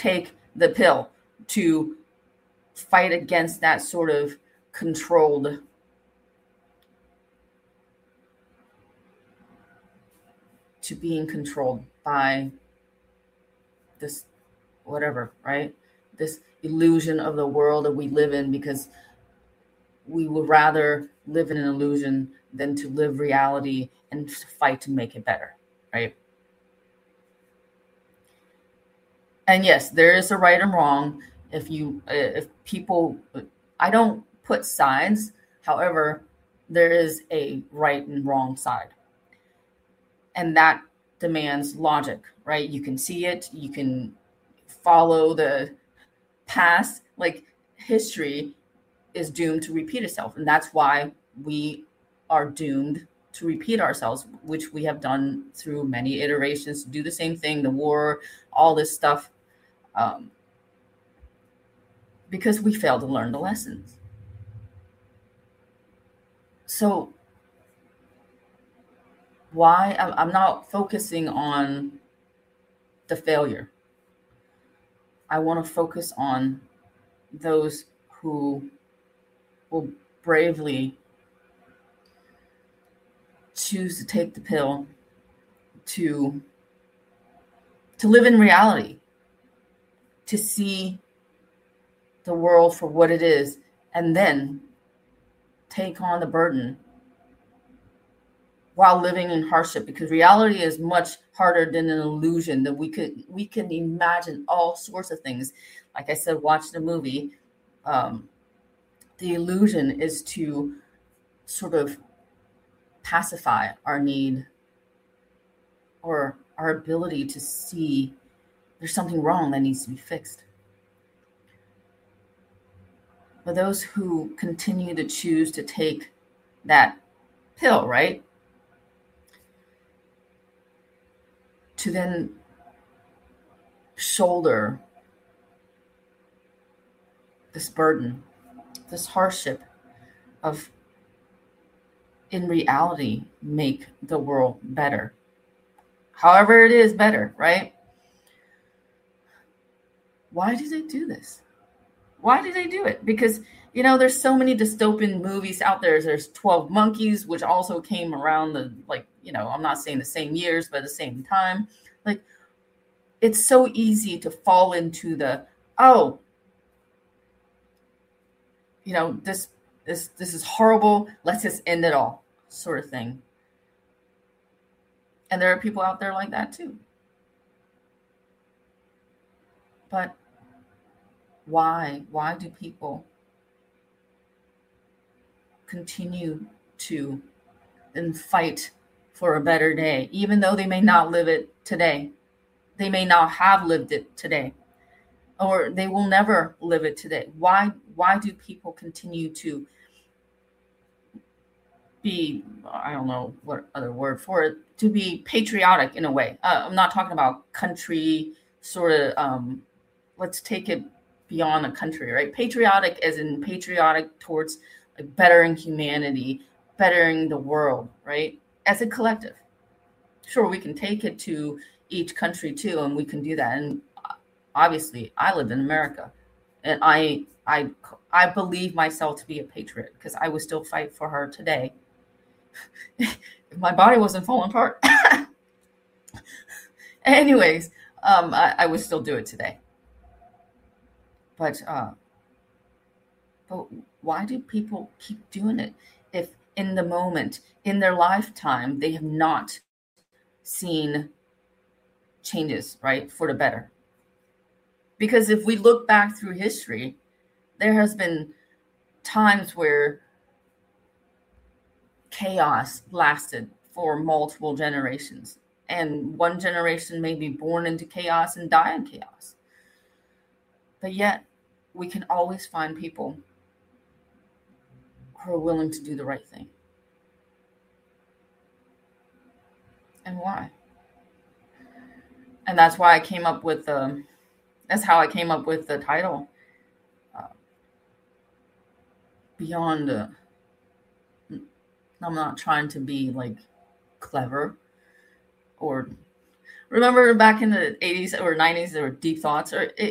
take the pill to fight against that sort of controlled to being controlled by this whatever, right? This illusion of the world that we live in, because we would rather live in an illusion than to live reality and fight to make it better, right? And yes, there is a right and wrong. If people, I don't put sides. However, there is a right and wrong side, and that demands logic, right? You can see it. You can follow the past. Like, history is doomed to repeat itself, and that's why we are doomed to repeat ourselves, which we have done through many iterations to do the same thing, the war, all this stuff, because we failed to learn the lessons. So why I'm not focusing on the failure. I want to focus on those who will bravely choose to take the pill to live in reality, to see the world for what it is, and then take on the burden while living in hardship, because reality is much harder than an illusion that we can imagine all sorts of things. Like I said, watch the movie. The illusion is to sort of pacify our need or our ability to see there's something wrong that needs to be fixed. But those who continue to choose to take that pill, right, to then shoulder this burden, this hardship of, in reality, make the world better. However it is better, right? Why do they do this? Why do they do it? Because, there's so many dystopian movies out there. There's 12 Monkeys, which also came around I'm not saying the same years, but at the same time. Like, it's so easy to fall into the, this is horrible, let's just end it all sort of thing. And there are people out there like that too. But why do people continue to then fight for a better day, even though they may not live it today? They may not have lived it today, or they will never live it today. Why do people continue to be, I don't know what other word for it, to be patriotic in a way? I'm not talking about country sort of, let's take it beyond a country, right? Patriotic as in patriotic towards bettering humanity, bettering the world, right? As a collective. Sure, we can take it to each country too, and we can do that. And obviously, I live in America, and I believe myself to be a patriot, because I would still fight for her today if my body wasn't falling apart. Anyways, I would still do it today. But why do people keep doing it if in the moment, in their lifetime, they have not seen changes, right, for the better? Because if we look back through history, there has been times where chaos lasted for multiple generations. And one generation may be born into chaos and die in chaos. But yet, we can always find people who are willing to do the right thing. And why? And that's why I came up with that's how I came up with the title. Beyond, I'm not trying to be like clever, or remember back in the 80s or 90s, there were deep thoughts, or